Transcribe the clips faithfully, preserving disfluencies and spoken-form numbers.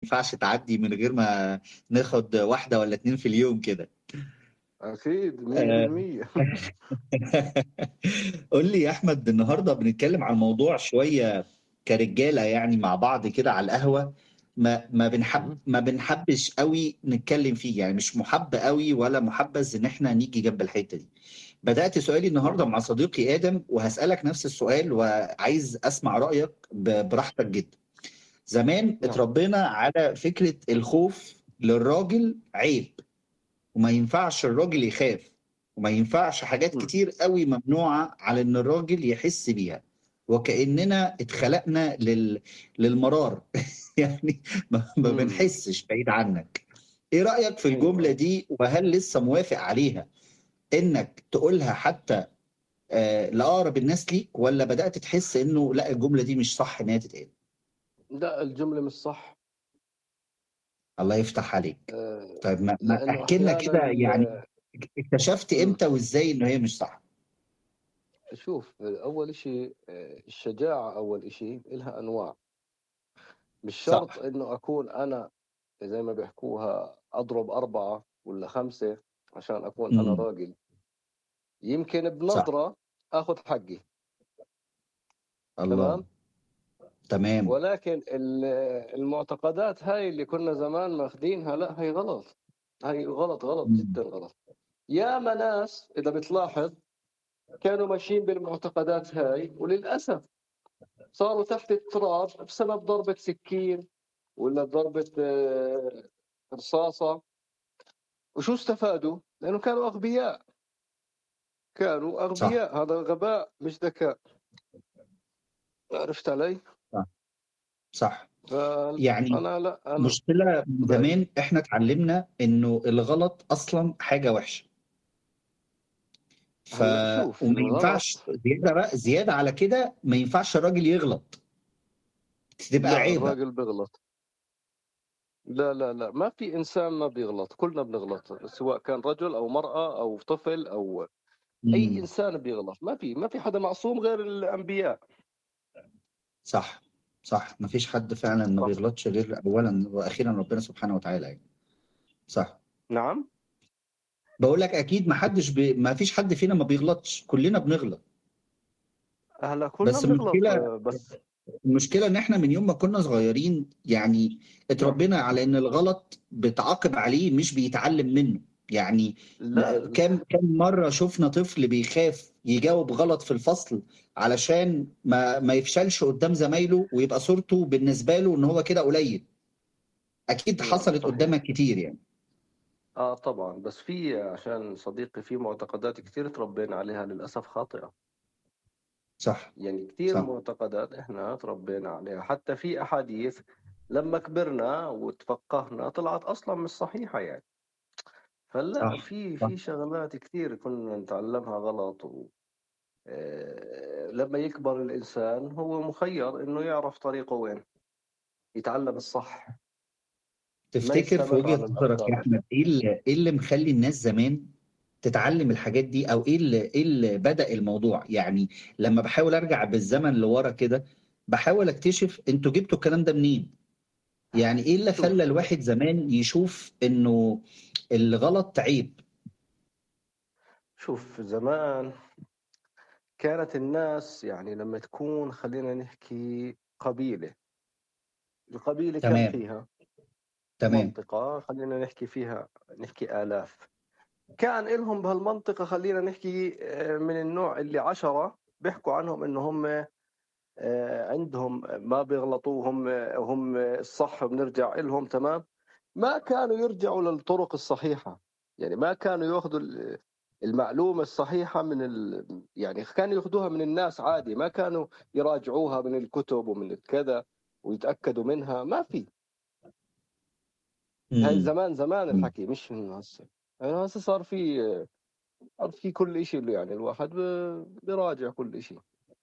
ينفعش تعدي من غير ما ناخد واحدة ولا اتنين في اليوم كده. أكيد مية آه، بالمية. قول لي يا أحمد، النهاردة بنتكلم عن موضوع شوية كرجالة يعني مع بعض كده على القهوة. ما ما بنحب مهم. ما بنحبش قوي نتكلم فيه، يعني مش محب قوي ولا محبذ ان احنا نيجي جنب الحتة دي. بدأت سؤالي النهاردة نعم. مع صديقي آدم، وهسألك نفس السؤال وعايز أسمع رأيك ب- براحتك جدا. زمان نعم. اتربينا على فكرة الخوف للراجل عيب، وما ينفعش الراجل يخاف، وما ينفعش حاجات مم. كتير قوي ممنوعة على ان الراجل يحس بيها، وكأننا اتخلقنا لل... للمرار. يعني ما... ما مم. بنحسش بعيد عنك. ايه رأيك في أيوة الجملة أيوة. دي، وهل لسه موافق عليها انك تقولها حتى آه لأقرب الناس ليك، ولا بدأت تحس انه لا الجملة دي مش صح ان هي تتقال؟ لا، الجملة مش صح. الله يفتح عليك. آه، طيب ما, ما لأنه احكي لنا أحيانا كده يعني، ال- اكتشفت مم. امتى وازاي ان هي مش صح؟ شوف، أول إشي آه، الشجاعة أول إشي إلها أنواع. مش شرط صح. إنه أكون أنا زي ما بيحكوها أضرب أربعة ولا خمسة عشان أكون أنا امم. راجل. يمكن صح. بنظرة أخذ حقي. الله. تمام. تمام. ولكن ال- المعتقدات هاي اللي كنا زمان ماخدينها، لا هي غلط. هاي غلط، غلط مم. جدا غلط. يا ناس إذا بتلاحظ كانوا ماشيين بالمعتقدات هاي، وللأسف صاروا تحت التراب بسبب ضربة سكين ولا ضربة آه، رصاصة. وشو استفادوا؟ لأنه كانوا أغبياء. كانوا صح. أغبياء، هذا غباء مش ذكاء. عرفت علي؟ صح. صح. يعني فأنا لا أنا مشكلة من رأيي. زمان احنا اتعلمنا انه الغلط اصلا حاجة وحشة. ف هلا شوف وما ينفعش الغلط. زيادة بقى، زيادة على كده ما ينفعش الراجل يغلط، تبقى لا، عيبة. الراجل بيغلط. لا لا لا، ما في إنسان ما بيغلط، كلنا بنغلط، سواء كان رجل أو مرأة أو طفل أو أي مم. إنسان بيغلط. ما في ما في حدا معصوم غير الأنبياء. صح. صح، ما فيش حد فعلا ما صح. بيغلطش غير اولا واخيرا ربنا سبحانه وتعالى يعني. صح. نعم. بقول لك اكيد ما حدش بي... ما فيش حد فينا ما بيغلطش، كلنا بنغلط. هلا كلنا بس بنغلط المشكلة آه، بس. المشكلة ان احنا من يوم ما كنا صغيرين يعني نعم. اتربينا على ان الغلط بتعاقب عليه مش بيتعلم منه يعني. م- لا كام كام مرة شفنا طفل بيخاف يجاوب غلط في الفصل علشان ما ما يفشلش قدام زمايله ويبقى صورته بالنسبة له ان هو كده قليل. اكيد نعم حصلت صحيح. قدامك كتير يعني. آه طبعا، بس في عشان صديقي في معتقدات كثير تربينا عليها للأسف خاطئة. صح. يعني كثير صح. معتقدات إحنا تربينا عليها، حتى في أحاديث لما كبرنا وتفقهنا طلعت أصلا مش صحيحة يعني. فلا، صح. في صح. في شغلات كثير كنا نتعلمها غلط و... آه، لما يكبر الإنسان هو مخير إنه يعرف طريقه وين، يتعلم الصح، ما تفتكر في يستمر وجهة على نظرك يا الأفكار. احمد ايه اللي ايه اللي مخلي الناس زمان تتعلم الحاجات دي، او ايه اللي ايه اللي بدأ الموضوع يعني؟ لما بحاول ارجع بالزمن لورا كده بحاول اكتشف انتوا جبتوا الكلام ده منين. يعني ايه اللي خلى شوف الواحد زمان يشوف انه الغلط عيب؟ شوف زمان كانت الناس يعني لما تكون، خلينا نحكي قبيلة. القبيلة كم تمام. فيها؟ تمام. منطقة خلينا نحكي فيها، نحكي آلاف. كان إلهم بهالمنطقة خلينا نحكي آه، من النوع اللي عشرة بيحكوا عنهم إنه هم آه، عندهم ما بيغلطوا، هم هم الصح، بنرجع إلهم تمام. ما كانوا يرجعوا للطرق الصحيحة. يعني ما كانوا ياخذوا ال- المعلومة الصحيحة من ال... يعني كانوا ياخذوها من الناس عادي، ما كانوا يراجعوها من الكتب ومن الكذا ويتأكدوا منها. ما في. هاي امم. زمان زمان الحكي، مش من هسه. يعني هسه صار في صار في كل شيء اللي يعني الواحد ب- بيراجع كل شيء.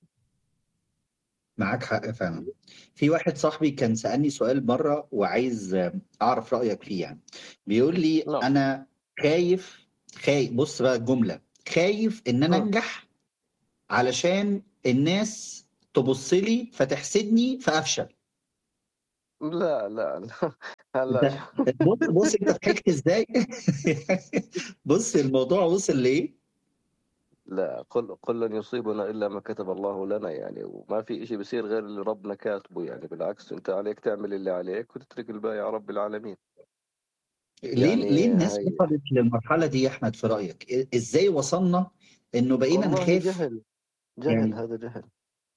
معاك حق فعلا. في واحد صاحبي كان سألني سؤال مرة وعايز اعرف رأيك فيه يعني. بيقول لي نعم. انا خايف خايف بص بقى الجملة، خايف ان انا مم. انجح علشان الناس تبص لي فتحسدني فافشل. لا لا لا هلا انت شو- بص بص انت ضحكت ازاي. بص الموضوع وصل لايه. لا، قل قل لن يصيبنا الا ما كتب الله لنا يعني، وما في اشي بصير غير اللي ربنا كاتبه يعني. بالعكس، انت عليك تعمل اللي عليك وتترك الباقي على رب العالمين. ليه ليه يعني الناس هاي وصلت للمرحله دي يا احمد في رايك؟ ازاي وصلنا انه بقينا والله نخاف جهل، جهل، يعني؟ هذا جهل.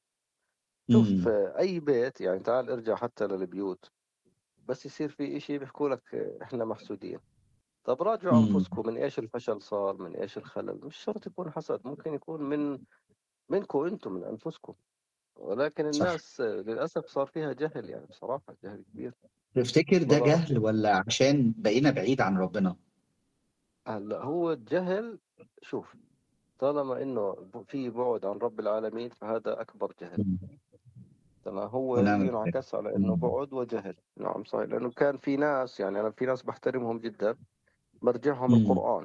شوف، امم آه، اي بيت يعني، تعال ارجع حتى للبيوت، بس يصير في اشي بيحكوا لك آه، احنا محسودين. طب راجعوا امم انفسكم، من ايش الفشل صار، من ايش الخلل. مش شرط يكون حسد، ممكن يكون من منكم انتم، من انفسكم. ولكن صح. الناس آه، للاسف صار فيها جهل يعني، بصراحة جهل كبير. تفتكر ده مرات جهل ولا عشان بقينا بعيد عن ربنا؟ هلا هو الجهل، شوف، طالما انه في بعد عن رب العالمين فهذا اكبر جهل. مم. تمام، هو ونعم بالله. ينعكس على انه مم. بعد وجهل. نعم صحيح، لانه كان في ناس يعني، انا في ناس بحترمهم جدا، مرجعهم مم. القرآن.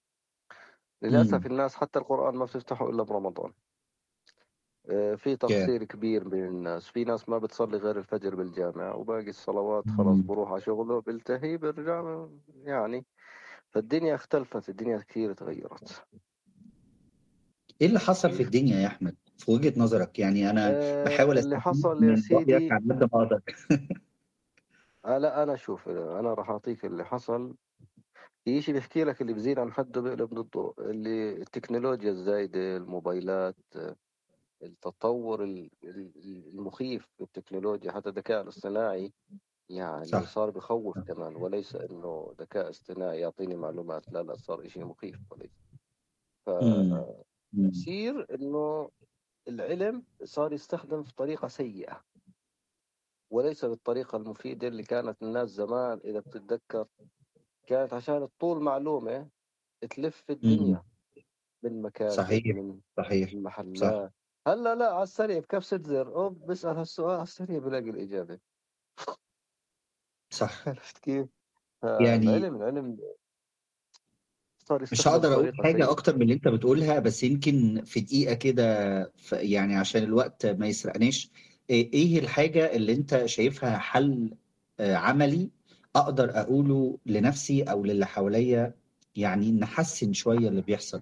للاسف مم. الناس حتى القرآن ما بتفتحه الا برمضان. آه، في يا. تقصير كبير من الناس. في ناس ما بتصلي غير الفجر بالجامع، وباقي الصلوات خلاص مم. بروح على شغله بيلتهي بيرجع يعني. فالدنيا اختلفت، الدنيا كثير تغيرت. ايه اللي حصل في كيف؟ الدنيا يا احمد في وجهة نظرك؟ يعني انا آه بحاول اللي استفيد حصل يا من رأيك سيدي، على قد ما اقدر. آه لا انا شوف، انا راح اعطيك اللي حصل. في شيء بيحكي لك اللي بزيد عن حده بيقلب ضده، اللي التكنولوجيا الزايدة، الموبايلات، التطور ال- ال- المخيف في التكنولوجيا، حتى الذكاء الاصطناعي يعني صح. صار بخوف كمان. وليس انه ذكاء اصطناعي يعطيني معلومات، لا لا، صار اشي مخيف وليس. مم. مم. فبصير انه العلم صار يستخدم في طريقة سيئة، وليس بالطريقة المفيدة اللي كانت الناس زمان. إذا بتتذكر، كانت عشان تطول معلومة تلف مم. الدنيا، من مكاتب، صحيح. من صحيح. صح. محلات. هلا لا، على السريع بكبسة زر أوب بسأل هالسؤال على السريع بلاقي الإجابة. صح. عرفت كيف؟ يعني فالعلم العلم صار مش يستخدم هقدر اقول بطريقة حاجة سيئة. اكتر من اللي انت بتقولها، بس يمكن في دقيقة كده، ف- يعني عشان الوقت ما يسرقناش. ايه إيه الحاجة اللي انت شايفها حل آه، عملي اقدر اقوله لنفسي او للي حواليا، يعني نحسن شوية اللي بيحصل؟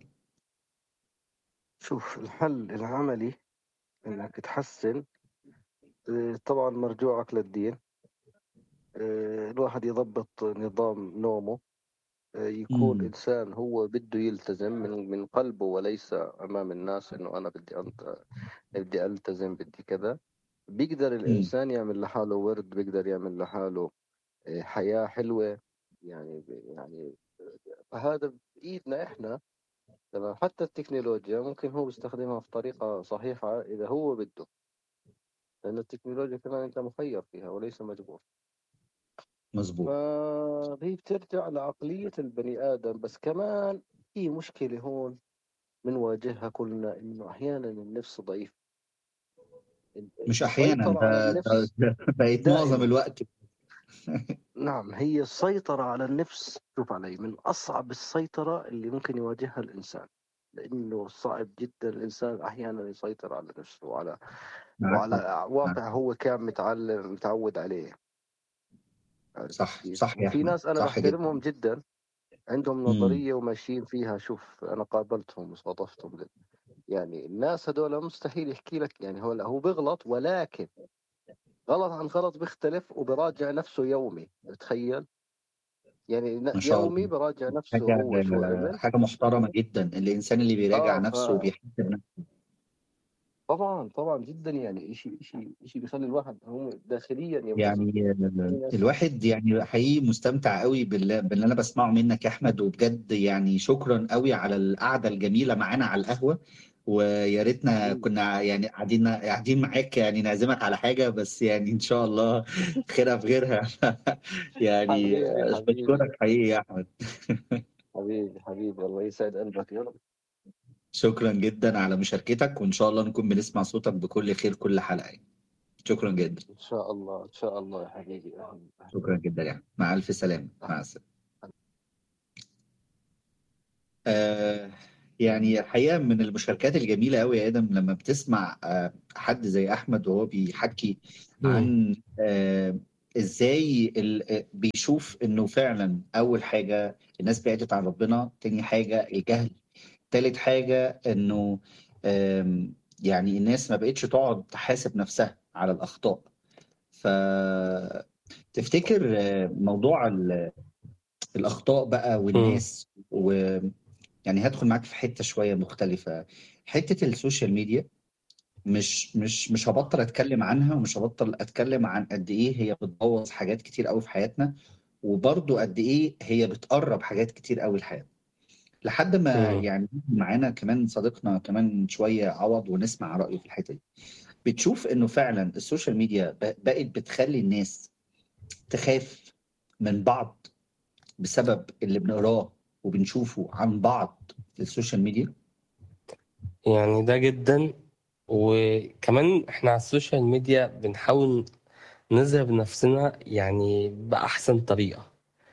شوف، الحل العملي إنك تحسن، آه، طبعا مرجوعك للدين. آه، الواحد يضبط نظام نومه، آه، يكون امم إنسان هو بده يلتزم من من قلبه، وليس أمام الناس إنه أنا بدي أنت بدي ألتزم، بدي كذا. بيقدر امم الإنسان يعمل لحاله ورد، بيقدر يعمل لحاله آه، حياة حلوة يعني. يعني فهذا بإيدنا إحنا. تمام، حتى التكنولوجيا ممكن هو بيستخدمها في طريقة صحيحة إذا هو بده، لأن التكنولوجيا كمان أنت مخير فيها وليس مجبور. مظبوط. فهي بترجع لعقلية البني آدم. بس كمان في مشكلة هون بنواجهها كلنا، إنه أحيانا النفس ضعيف. مش احيانا، السيطرة على ده, ده, النفس ده بقيت معظم دائما. الوقت. نعم، هي السيطرة على النفس، شوف علي، من أصعب السيطرة اللي ممكن يواجهها الإنسان. لأنه صعب جدا الإنسان أحيانا يسيطر على نفسه، وعلى معاك حق. وعلى معاك واقع حق. هو كان متعلم متعود عليه. عرفت صح. كيف؟ صح يا وفي احمد، ناس أنا صح جدا. بحترمهم جدا، عندهم امم نظرية وماشيين فيها. شوف، أنا قابلتهم وصادفتهم، يعني الناس هذول مستحيل يحكي لك يعني، هو هو بيغلط، ولكن غلط عن غلط بيختلف، وبراجع نفسه يومي. تخيل يعني، ن- ما شاء يومي الله. براجع نفسه حاجة هو شو عمل. حاجة محترمة جدا الإنسان اللي بيراجع اه نفسه فطبعا وبيحاسب نفسه. طبعا جدا يعني، شيء شيء شيء بيخلي الواحد هو داخليا ينبسط. يعني في ال- ناس. الواحد يعني حقيقي مستمتع قوي بال- باللي أنا بسمعه منك يا أحمد، وبجد يعني شكرا قوي على القعدة الجميلة معانا على القهوة. ويا ريتنا حبيبي كنا يعني قاعدين قاعدين معاك، يعني نعزمك على حاجة، بس يعني إن شاء الله خيرها في غيرها. يعني حبيبي حبيبي بشكرك حقيقي يا أحمد. حبيبي حبيبي، الله يسعد قلبك يا رب. شكرا جدا على مشاركتك، وإن شاء الله نكون بنسمع صوتك بكل خير كل حلقة. شكرا جدا. ان شاء الله، ان شاء الله يا حبيبي، اهلا اهلا. شكرا جدا يعني، مع ألف سلامة، أهلاً. مع السلامة. آه يعني الحقيقة من المشاركات الجميلة أوي يا آدم لما بتسمع آه حد زي أحمد وهو بيحكي مم. عن آه ازاي ال- بيشوف انه فعلا اول حاجه الناس بعدت عن ربنا، تاني حاجه الجهل، تالت حاجه انه آم، يعني الناس ما بقتش تقعد تحاسب نفسها على الاخطاء. فتفتكر آه، موضوع ال- الاخطاء بقى مم. والناس، ويعني هدخل معاك في حته شويه مختلفه، حته السوشيال ميديا. مش مش مش هبطل اتكلم عنها، ومش هبطل اتكلم عن قد ايه هي بتبوظ حاجات كتير قوي في حياتنا، وبرضو قد ايه هي بتقرب حاجات كتير قوي لحياتنا. لحد ما مم. يعني معانا كمان صديقنا كمان شوية عوض، ونسمع رأيه في الحتة دي. بتشوف انه فعلا السوشيال ميديا ب- بقت بتخلي الناس تخاف من بعض بسبب اللي بنقراه وبنشوفه عن بعض في السوشيال ميديا؟ يعني ده جدا. وكمان احنا على السوشيال ميديا بنحاول نظهر نفسنا يعني بأحسن طريقة،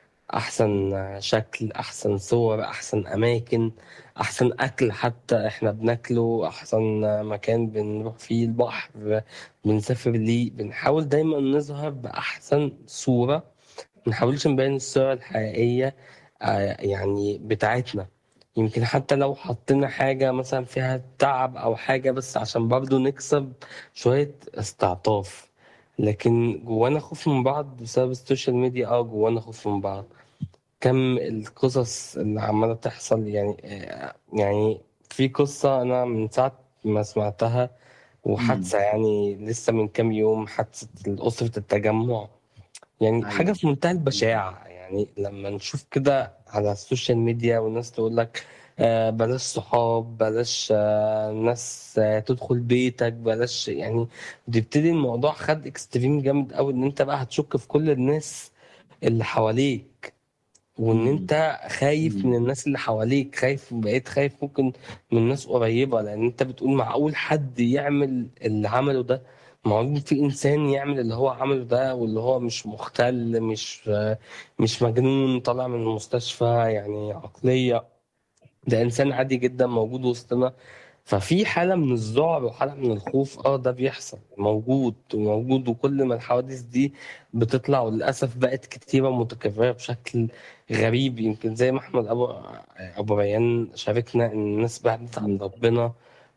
أحسن شكل، أحسن صور، أحسن أماكن، أحسن أكل حتى إحنا بناكله، أحسن مكان بنروح فيه البحر بنسافر ليه. بنحاول دايما نظهر بأحسن صورة، منحاولش نبين الصورة الحقيقية آه، يعني بتاعتنا. يمكن حتى لو حطينا حاجة مثلا فيها تعب أو حاجة بس عشان برضو نكسب شوية استعطاف، لكن جوانا خوف من بعض بسبب السوشيال ميديا. اه جوانا خوف من بعض. كم القصص اللي عمالة تحصل يعني آه، يعني في قصة أنا من ساعة ما سمعتها، امم. وحادثة يعني لسه من كام يوم، حادثة أسرة التجمع. يعني حاجة ايوه. في منتهى البشاعة. يعني لما نشوف كده على السوشيال ميديا والناس تقول لك آه بلاش صحاب، بلاش آه ناس آه تدخل بيتك، بلاش يعني. بيبتدي الموضوع خد اكستريم جامد قوي، ان انت بقى هتشك في كل الناس اللي حواليك، وان امم. انت خايف من الناس اللي حواليك، خايف، بقيت خايف ممكن من ناس قريبة، لان انت بتقول معقول حد يعمل اللي عمله ده؟ معقول في انسان يعمل اللي هو عمله ده، واللي هو مش مختل، مش مش مجنون طالع من المستشفى يعني عقلية؟ ده انسان عادي جدا موجود وسطنا. ففي حالة من الذعر وحالة من الخوف. اه ده بيحصل، موجود وموجود، وكل ما الحوادث دي بتطلع وللأسف بقت كتيرة ومتكررة بشكل غريب. يمكن زي ما احمد أبو أبو ريان شاركنا إن الناس بعدت عن ربنا،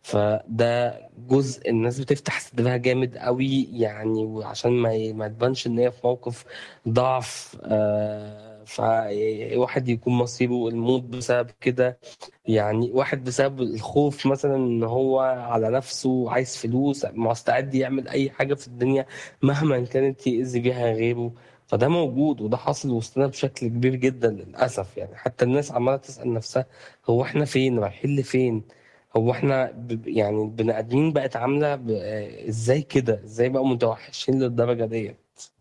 فده جزء الناس بتفتح صدرها جامد قوي يعني، وعشان ما ي- ما تبانش إن هي في موقف ضعف آه فواحد يكون مصيره الموت بسبب كده. يعني واحد بسبب الخوف مثلا ان هو على نفسه عايز فلوس، مستعد يعمل اي حاجة في الدنيا مهما كانت يأذي بيها غيره. فده موجود وده حاصل وسطنا بشكل كبير جدا للأسف. يعني حتى الناس عمالة تسأل نفسها هو احنا فين، رايحين لفين؟ هو احنا ب... يعني البني آدمين بقت عاملة ب... آه، ازاي كده؟ ازاي بقوا متوحشين للدرجة دي؟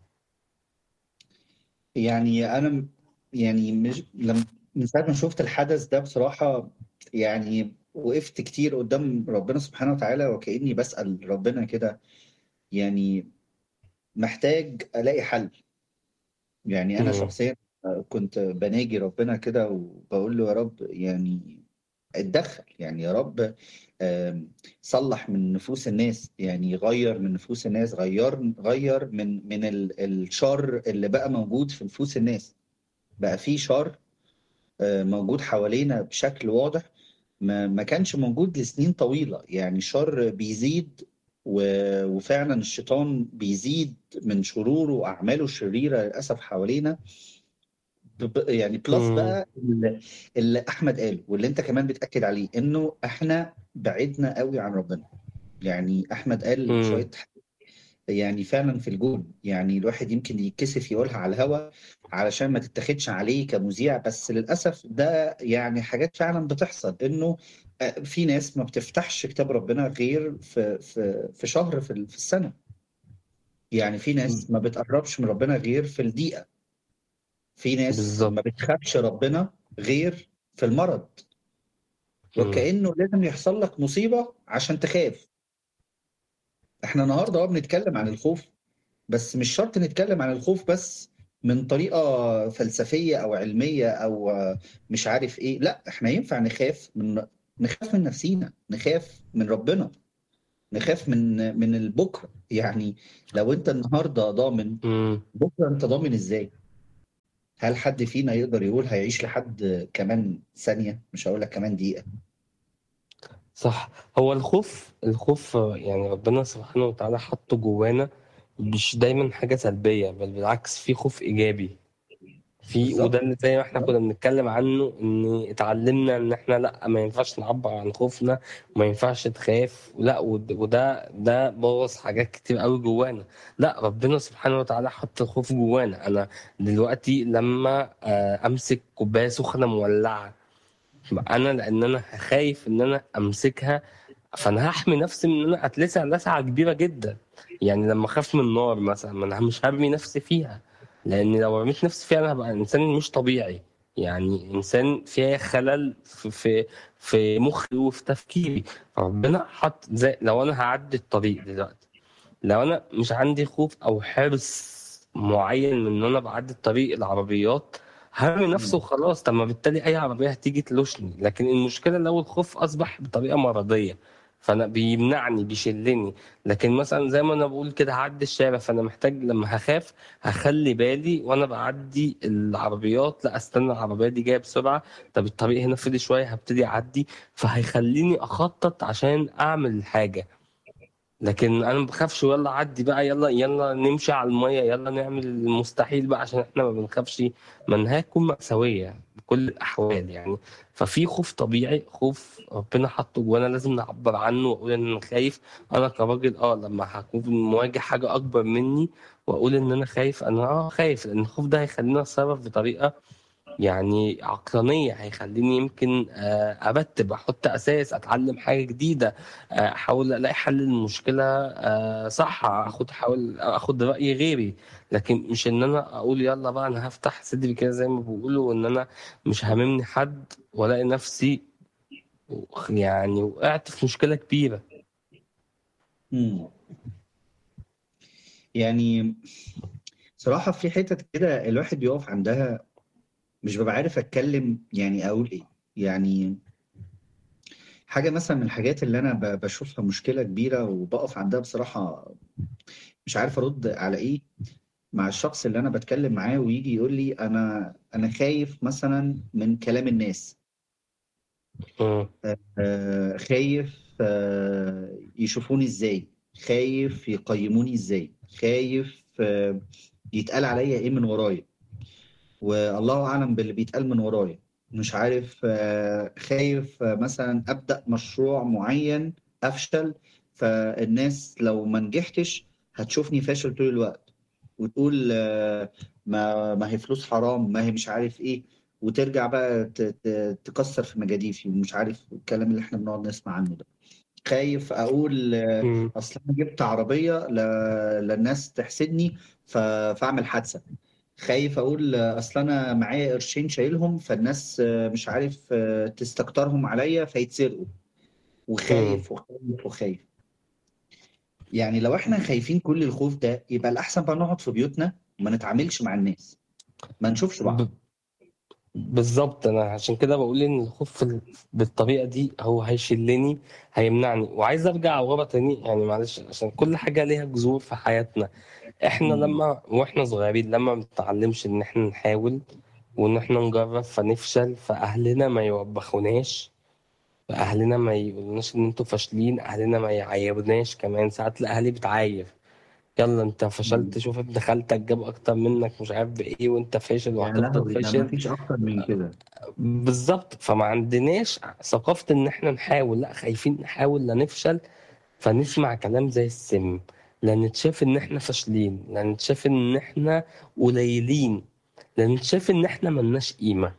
يعني انا م- يعني مش لم من ساعه ما شفت الحدث ده بصراحه، يعني وقفت كتير قدام ربنا سبحانه وتعالى، وكأني بسأل ربنا كده، يعني محتاج الاقي حل. يعني انا مم. شخصيا كنت بناجي ربنا كده وبقول له يا رب، يعني اتدخل، يعني يا رب آم، صلح من نفوس الناس، يعني غير من نفوس الناس، غير غير من من ال- الشر اللي بقى موجود في نفوس الناس. بقى في شر آه، موجود حوالينا بشكل واضح، ما ما كانش موجود لسنين طويلة. يعني شر بيزيد، و- وفعلا الشيطان بيزيد من شروره وأعماله الشريرة للأسف حوالينا. ب- ب- يعني بلس مم. بقى اللي اللي أحمد قاله واللي أنت كمان بتأكد عليه، إنه إحنا بعدنا قوي عن ربنا. يعني أحمد قال مم. شوية، يعني فعلا في الجون. يعني الواحد يمكن يتكسف يقولها على الهوا علشان ما تتاخدش عليه كمذيع، بس للأسف ده يعني حاجات فعلا بتحصل، إنه آه، في ناس ما بتفتحش كتاب ربنا غير في في في شهر في ال- في السنة. يعني في ناس ما بتقربش من ربنا غير في الدقيقة. في ناس ما بالظبط. بتخافش ربنا غير في المرض. مم. وكأنه لازم يحصل لك مصيبة عشان تخاف. احنا النهارده اه بنتكلم عن الخوف، بس مش شرط نتكلم عن الخوف بس من طريقة فلسفية أو علمية أو آه، مش عارف إيه. لا، إحنا ينفع نخاف من نخاف من نفسينا، نخاف من ربنا. نخاف من من البكره. يعني لو انت النهارده ضامن، امم بكره انت ضامن ازاي؟ هل حد فينا يقدر يقول هيعيش لحد كمان ثانيه؟ مش هقول لك كمان دقيقه. صح. هو الخوف الخوف يعني ربنا سبحانه وتعالى حطه جوانا، مش دايما حاجة سلبية، بل بالعكس في خوف إيجابي. في وده بالظبط. اللي زي ما احنا بالظبط. كنا بنتكلم عنه، ان اتعلمنا ان احنا لا، ما ينفعش نعبر عن خوفنا، ما ينفعش تخاف، لا، ود- وده ده بوظ حاجات كتير قوي جوانا. لا، ربنا سبحانه وتعالى حط الخوف جوانا. انا دلوقتي لما آه، امسك كوبايه سخنه مولعه، انا لان انا خايف ان انا امسكها، فانا هحمي نفسي من ان انا اتلسع لسعه كبيره جدا. يعني لما اخاف من النار مثلا، ما انا مش هرمي نفسي فيها، لان لو رميت نفسي فيها انا هبقى انسان مش طبيعي، يعني انسان فيها خلل في في في مخي وفي تفكيري. ربنا حط زي لو انا هعدي الطريق دلوقتي، لو انا مش عندي خوف او حرص معين من ان انا بعدي الطريق العربيات، هرمي نفسه مم. وخلاص. طب ما بالتالي اي عربيه هتيجي تلوشني. لكن المشكله لو الخوف اصبح بطريقه مرضيه، فانا بيمنعني بيشلني. لكن مثلا زي ما انا بقول كده، هعدي الشارع، فانا محتاج لما هخاف هخلي بالي وانا بعدي العربيات، لا استنى العربيه دي جايه بسرعه، طب الطريق هنا فضي شويه هبتدي اعدي، فهيخليني اخطط عشان اعمل حاجه. لكن انا ما بخافش، يلا عدي بقى، يلا يلا نمشي على الميه، يلا نعمل المستحيل بقى عشان احنا ما بنخافش، ما النهايه تكون مأساوية بكل الاحوال يعني. ففي خوف طبيعي، خوف ربنا حطه جوانا لازم نعبر عنه، واقول ان انا خايف. انا كراجل اه لما هكون مواجه حاجه اكبر مني واقول ان انا خايف، انا اه خايف، لان الخوف ده هيخليني اتصرف بطريقه يعني عقلانية، هيخليني يمكن آه، أرتب، أحط أساس، أتعلم حاجة جديدة، آه، أحاول ألاقي حل للمشكلة، آه، صح، أخد أحاول أخد رأي غيري. لكن مش إن أنا أقول يلا بقى أنا هفتح صدري كده زي ما بيقولوا، وإن أنا مش هاممني حد، وألاقي نفسي يعني وقعت في مشكلة كبيرة. مم. يعني صراحة في حتت كده الواحد بيقف عندها، مش ببقى عارف اتكلم يعني اقول ايه. يعني حاجة مثلا من الحاجات اللي انا ب- بشوفها مشكلة كبيرة وبقف عندها بصراحة، مش عارف ارد على ايه مع الشخص اللي انا بتكلم معاه ويجي يقول لي انا انا خايف مثلا من كلام الناس. مم. آه، خايف آه، يشوفوني ازاي، خايف يقيموني ازاي، خايف آه، يتقال عليا ايه من ورايا، والله اعلم باللي بيتقال من ورايا. مش عارف آه، خايف آه، مثلا ابدا مشروع معين افشل، فالناس لو ما نجحتش هتشوفني فاشل طول الوقت، وتقول آه، ما ما هي فلوس حرام، ما هي مش عارف ايه، وترجع بقى ت- ت- تكسر في مجاديفي ومش عارف الكلام اللي احنا بنقعد نسمع عنه ده. خايف اقول آه، مم. اصل انا جبت عربيه ل- للناس تحسدني ف- فاعمل حادثه. خايف اقول آه، اصل انا معايا قرشين شايلهم فالناس آه، مش عارف آه، تستكترهم عليا فيتسرقوا. مم. وخايف وخايف وخايف. يعني لو احنا خايفين كل الخوف ده، يبقى الاحسن بقى نقعد في بيوتنا وما نتعاملش مع الناس، ما نشوفش ب- بعض. بالظبط. انا عشان كده بقول ان الخوف في ال- بالطريقه دي هو هيشلني، هيمنعني. وعايز ارجع ورا تاني يعني، معلش، عشان كل حاجه ليها جذور في حياتنا. احنا مم. لما واحنا صغيرين لما بنتعلمش ان احنا نحاول وان احنا نجرب فنفشل، فاهلنا ما يوبخوناش، فاهلنا ما يقولناش ان انتوا فاشلين، اهلنا ما يعايروناش. كمان ساعات الاهالي بتعاير، يلا انت فشلت، مم. شوف ابن خالتك جاب اكتر منك مش عارف بايه، وانت فاشل يا وهتفضل لهوي، ده ما فاشل. فيش اكتر من كده. بالظبط. فما عندناش ثقافة ان احنا نحاول، لا خايفين نحاول لا نفشل، فنسمع كلام زي السم، لا نتشاف ان احنا فاشلين، لا نتشاف ان احنا قليلين، لا نتشاف ان احنا ملناش قيمة.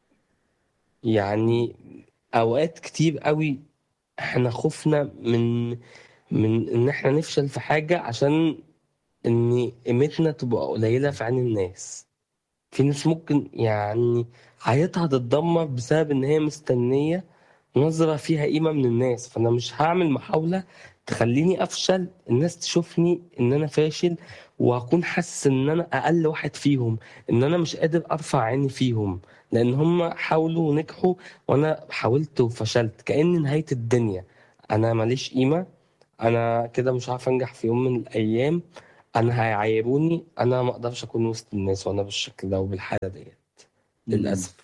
يعني اوقات كتير قوي احنا خفنا من من ان احنا نفشل في حاجة عشان ان قيمتنا تبقى قليلة في عين الناس. في ناس ممكن يعني حياتها تتدمر بسبب ان هي مستنية نظرة فيها قيمة من الناس، فانا مش هعمل محاولة تخليني افشل، الناس تشوفني ان انا فاشل، وهكون حاسس ان انا اقل واحد فيهم، ان انا مش قادر ارفع عيني فيهم، لان هم حاولوا ونجحوا وانا حاولت وفشلت، كأن نهاية الدنيا، انا ماليش قيمة، انا كده مش عارف انجح في يوم من الايام، انا هيعايروني، انا ما اقدرش اكون وسط الناس وانا بالشكل ده وبالحاله ديت مم. للاسف.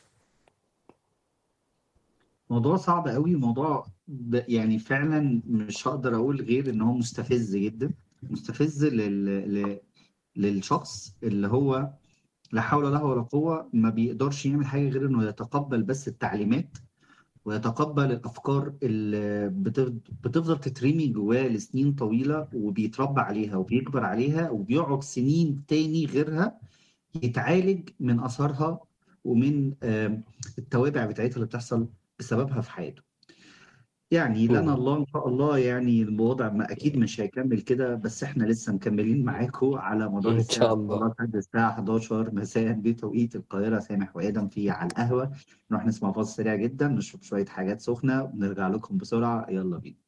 موضوع صعب قوي، موضوع ب- يعني فعلا مش هقدر اقول غير ان هو مستفز جدا. مستفز لل... ل... للشخص اللي هو لا حول له ولا قوة، ما بيقدرش يعمل حاجة غير انه يتقبل بس التعليمات، ويتقبل الافكار اللي بتفضل, بتفضل تترمي جواه لسنين طويلة، وبيتربى عليها وبيكبر عليها، وبيقعد سنين تاني غيرها يتعالج من اثارها ومن آم، التوابع بتاعتها اللي بتحصل بسببها في حياته. يعني لنا مم. الله ان شاء الله. يعني الوضع ما اكيد مش هيكمل كده، بس احنا لسه مكملين معاكم على مدار ان الساعه شاء ان شاء الله. الله لحد الساعه حداشر مساء بتوقيت القاهره. سامح وادم في على القهوه، نروح نسمع فاصل سريع جدا، نشرب شويه حاجات سخنه ونرجع لكم بسرعه. يلا بينا.